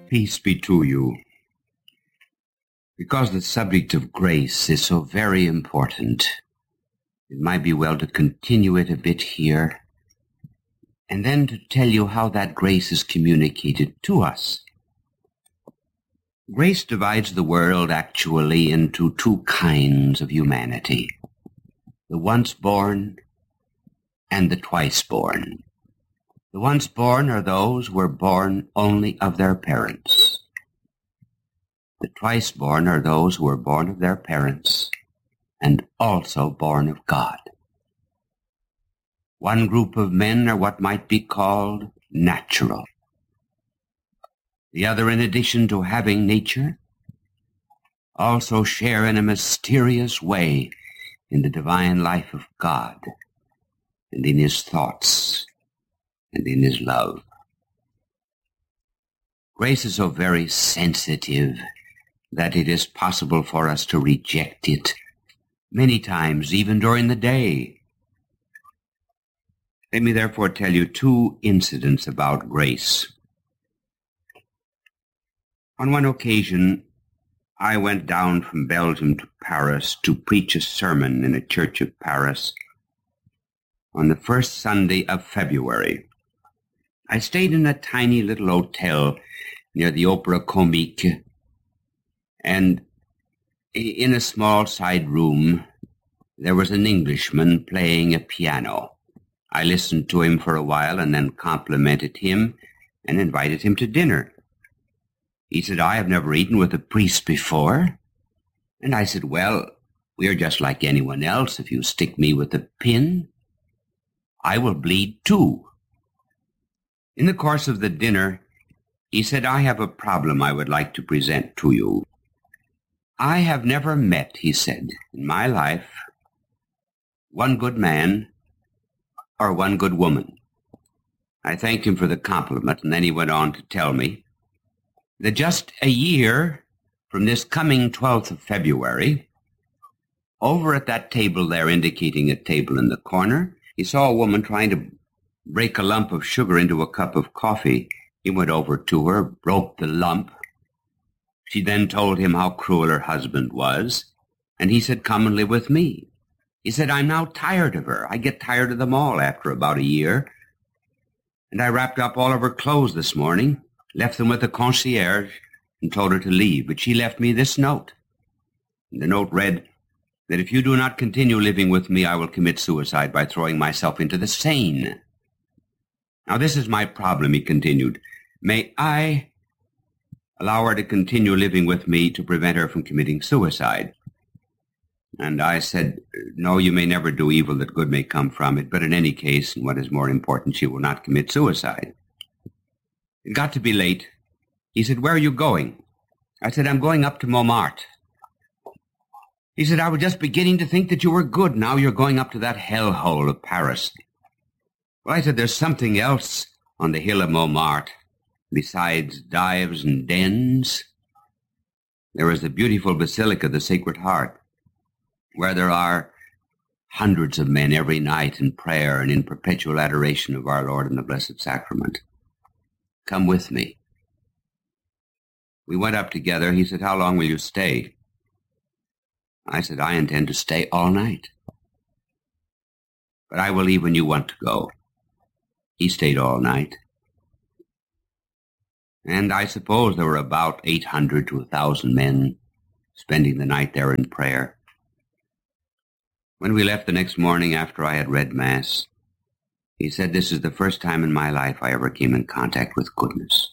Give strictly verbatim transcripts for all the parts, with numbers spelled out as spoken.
Peace be to you. Because the subject of grace is so very important, it might be well to continue it a bit here, and then to tell you how that grace is communicated to us. Grace divides the world actually into two kinds of humanity, the once born and the twice born. The once born are those who are born only of their parents. The twice born are those who are born of their parents and also born of God. One group of men are what might be called natural. The other, in addition to having nature, also share in a mysterious way in the divine life of God and in his thoughts and in his love. Grace is so very sensitive that it is possible for us to reject it many times, even during the day. Let me therefore tell you two incidents about grace. On one occasion, I went down from Belgium to Paris to preach a sermon in a church of Paris on the first Sunday of February. I stayed in a tiny little hotel near the Opera Comique, and in a small side room there was an Englishman playing a piano. I listened to him for a while and then complimented him and invited him to dinner. He said, "I have never eaten with a priest before." And I said, "Well, we are just like anyone else. If you stick me with a pin, I will bleed too." In the course of the dinner, he said, "I have a problem I would like to present to you. I have never met," he said, "in my life, one good man or one good woman." I thanked him for the compliment, and then he went on to tell me that just a year from this coming twelfth of February, over at that table there, indicating a table in the corner, he saw a woman trying to break a lump of sugar into a cup of coffee. He went over to her, broke the lump. She then told him how cruel her husband was, and he said, "Come and live with me." He said, "I'm now tired of her. I get tired of them all after about a year." And I wrapped up all of her clothes this morning, left them with the concierge, and told her to leave. But she left me this note. And the note read that if you do not continue living with me, I will commit suicide by throwing myself into the Seine. Now this is my problem, he continued. May I allow her to continue living with me to prevent her from committing suicide? And I said, "No, you may never do evil that good may come from it, but in any case, and what is more important, she will not commit suicide." It got to be late. He said, "Where are you going?" I said, "I'm going up to Montmartre." He said, "I was just beginning to think that you were good. Now you're going up to that hellhole of Paris." Well, I said, "There's something else on the hill of Montmartre besides dives and dens. There is the beautiful Basilica of the Sacred Heart, where there are hundreds of men every night in prayer and in perpetual adoration of our Lord in the Blessed Sacrament. Come with me." We went up together. He said, "How long will you stay?" I said, "I intend to stay all night. But I will leave when you want to go." He stayed all night. And I suppose there were about eight hundred to a thousand men spending the night there in prayer. When we left the next morning after I had read Mass, he said, "This is the first time in my life I ever came in contact with goodness."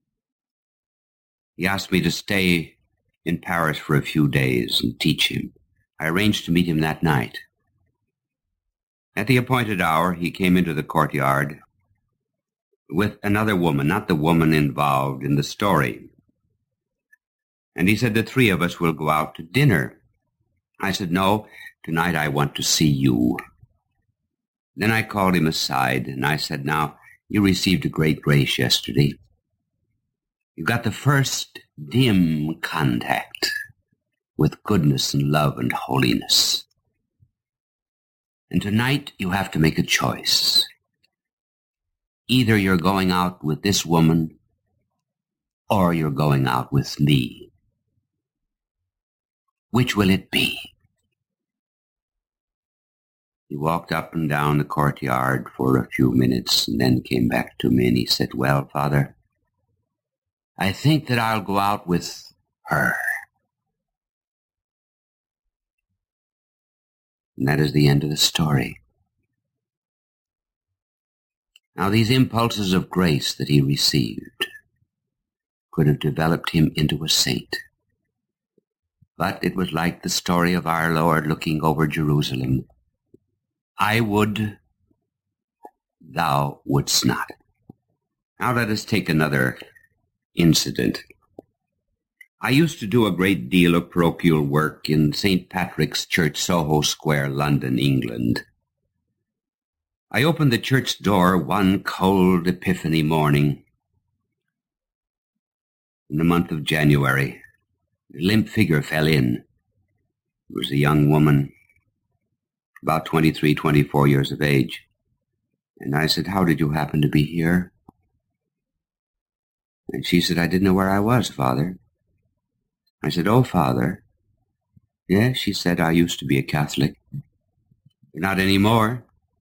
He asked me to stay in Paris for a few days and teach him. I arranged to meet him that night. At the appointed hour, he came into the courtyard with another woman, not the woman involved in the story. And he said, "The three of us will go out to dinner." I said, "No, tonight I want to see you." Then I called him aside, and I said, "Now, you received a great grace yesterday. You got the first dim contact with goodness and love and holiness. And tonight you have to make a choice. Either you're going out with this woman or you're going out with me. Which will it be? He walked up and down the courtyard for a few minutes and then came back to me and he said, well, Father, I think that I'll go out with her. And that is the end of the story. Now, these impulses of grace that he received could have developed him into a saint. But it was like the story of our Lord looking over Jerusalem. I would, thou wouldst not. Now let us take another incident. I used to do a great deal of parochial work in Saint Patrick's Church, Soho Square, London, England. I opened the church door one cold Epiphany morning in the month of January. A limp figure fell in. It was a young woman, about twenty-three, twenty-four years of age. And I said, how did you happen to be here? And she said, I didn't know where I was, Father. I said, oh, Father. Yes, she said, I used to be a Catholic. But not anymore.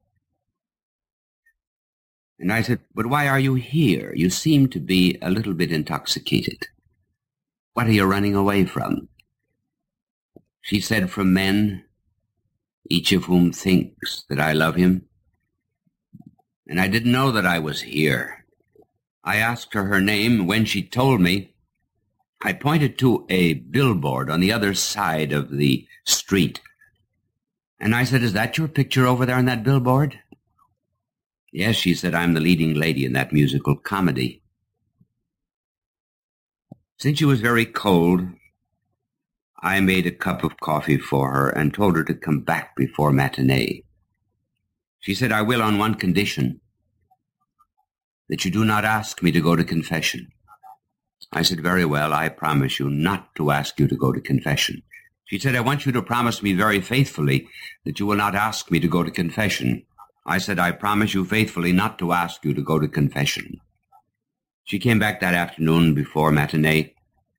And I said, but why are you here? You seem to be a little bit intoxicated. What are you running away from? She said, from men, each of whom thinks that I love him. And I didn't know that I was here. I asked her her name. When she told me, I pointed to a billboard on the other side of the street. And I said, is that your picture over there on that billboard? Yes, she said, I'm the leading lady in that musical comedy. Since she was very cold, I made a cup of coffee for her and told her to come back before matinee. She said, I will on one condition, that you do not ask me to go to confession. I said, very well, I promise you not to ask you to go to confession. She said, I want you to promise me very faithfully that you will not ask me to go to confession. I said, I promise you faithfully not to ask you to go to confession. She came back that afternoon before matinee.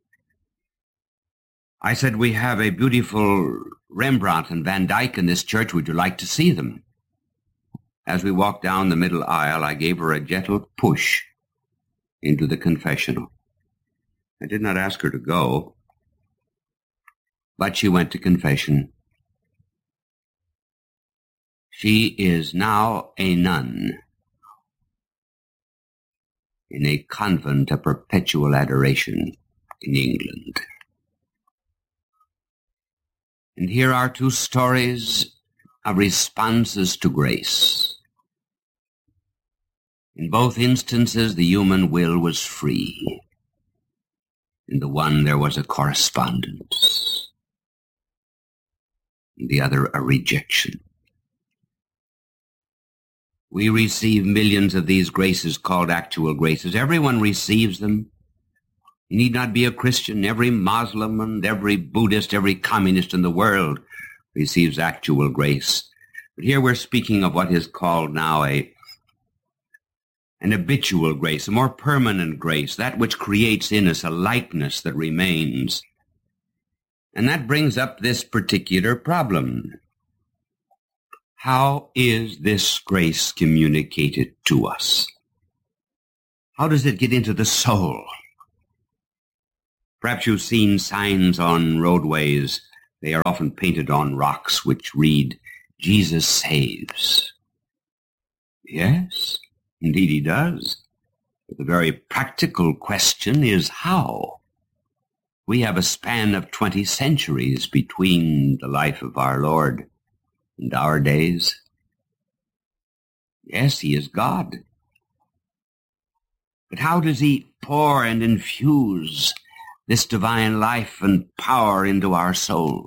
I said, we have a beautiful Rembrandt and Van Dyck in this church. Would you like to see them? As we walked down the middle aisle, I gave her a gentle push into the confessional. I did not ask her to go, but she went to confession. She is now a nun in a convent of perpetual adoration in England. And here are two stories of responses to grace. In both instances, the human will was free. In the one, there was a correspondence. In the other, a rejection. We receive millions of these graces called actual graces. Everyone receives them. You need not be a Christian. Every Muslim and every Buddhist, every communist in the world receives actual grace. But here we're speaking of what is called now a an habitual grace, a more permanent grace, that which creates in us a likeness that remains. And that brings up this particular problem. How is this grace communicated to us? How does it get into the soul? Perhaps you've seen signs on roadways. They are often painted on rocks which read, Jesus saves. Yes, indeed he does. But the very practical question is how? We have a span of twenty centuries between the life of our Lord and our days. Yes, he is God. But how does he pour and infuse this divine life and power into our souls?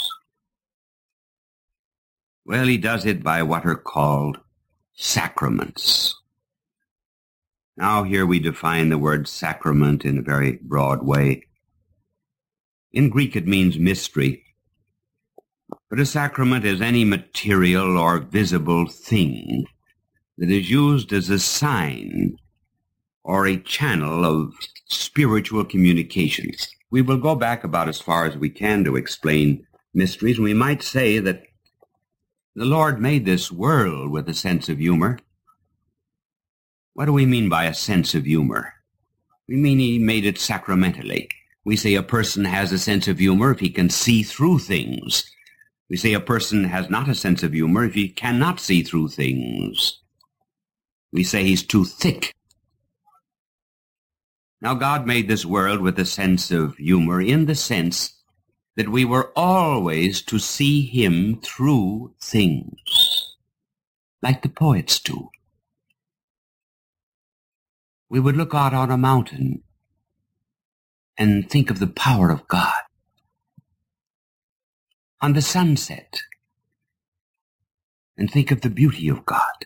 Well, he does it by what are called sacraments. Now here we define the word sacrament in a very broad way. In Greek it means mystery. But a sacrament is any material or visible thing that is used as a sign or a channel of spiritual communications. We will go back about as far as we can to explain mysteries, and we might say that the Lord made this world with a sense of humor. What do we mean by a sense of humor? We mean he made it sacramentally. We say a person has a sense of humor if he can see through things. We say a person has not a sense of humor if he cannot see through things. We say he's too thick. Now, God made this world with a sense of humor in the sense that we were always to see him through things, like the poets do. We would look out on a mountain and think of the power of God. On the sunset, and think of the beauty of God.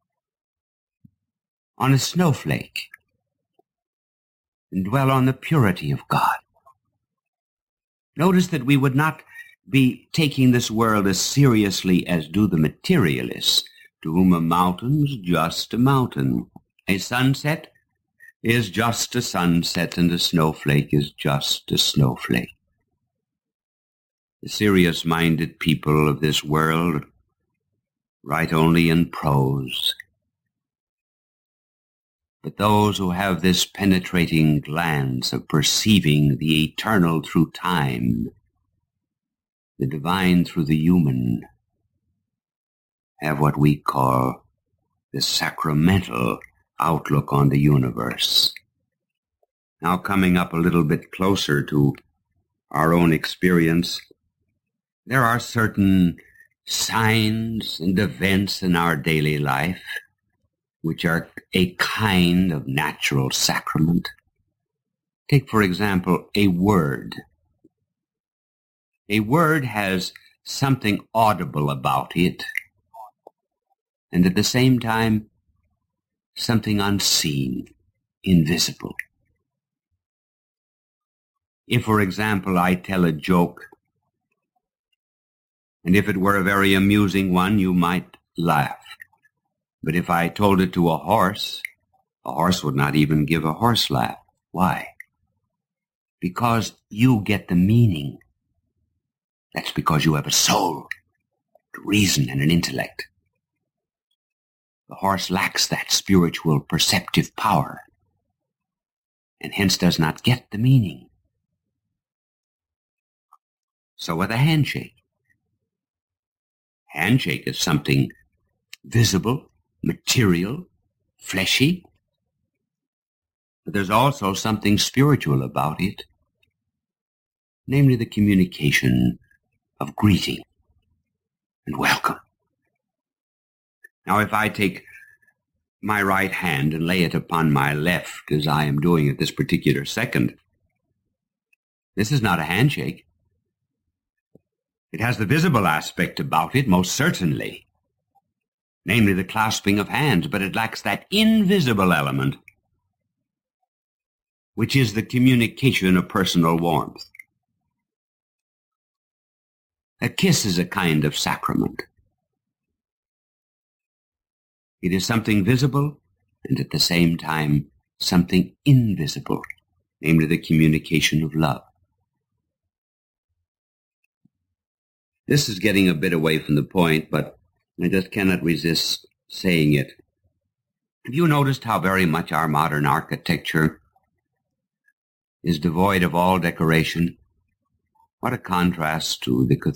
On a snowflake, and dwell on the purity of God. Notice that we would not be taking this world as seriously as do the materialists, to whom a mountain's just a mountain. A sunset is just a sunset, and a snowflake is just a snowflake. The serious-minded people of this world write only in prose. But those who have this penetrating glance of perceiving the eternal through time, the divine through the human, have what we call the sacramental outlook on the universe. Now, coming up a little bit closer to our own experience, there are certain signs and events in our daily life which are a kind of natural sacrament. Take, for example, a word. A word has something audible about it, and at the same time, something unseen, invisible. If, for example, I tell a joke, and if it were a very amusing one, you might laugh. But if I told it to a horse, a horse would not even give a horse laugh. Why? Because you get the meaning. That's because you have a soul, a reason, and an intellect. The horse lacks that spiritual perceptive power, and hence does not get the meaning. So with a handshake. Handshake is something visible, material, fleshy, but there's also something spiritual about it, namely the communication of greeting and welcome. Now, if I take my right hand and lay it upon my left, as I am doing at this particular second, this is not a handshake. It has the visible aspect about it, most certainly, namely the clasping of hands, but it lacks that invisible element, which is the communication of personal warmth. A kiss is a kind of sacrament. It is something visible and at the same time something invisible, namely the communication of love. This is getting a bit away from the point, but I just cannot resist saying it. Have you noticed how very much our modern architecture is devoid of all decoration? What a contrast to the